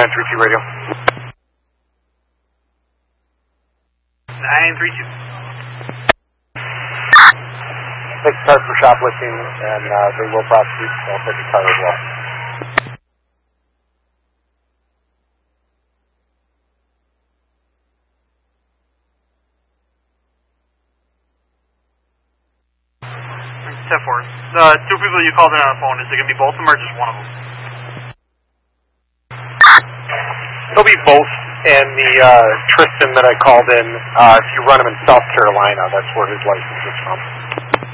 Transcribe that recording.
932 radio. 932. Take the car for shoplifting, and they will prosecute. They'll take the car as well. Step forward. The two people you called in on the phone, is it going to be both of them or just one of them? It'll be both, and the Tristan that I called in, if you run him in South Carolina, that's where his license is from.